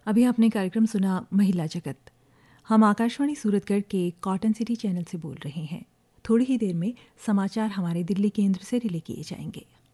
अभी आपने कार्यक्रम सुना महिला जगत। हम आकाशवाणी सूरतगढ़ के कॉटन सिटी चैनल से बोल रहे हैं। थोड़ी ही देर में समाचार हमारे दिल्ली केंद्र से रिले किए जाएंगे।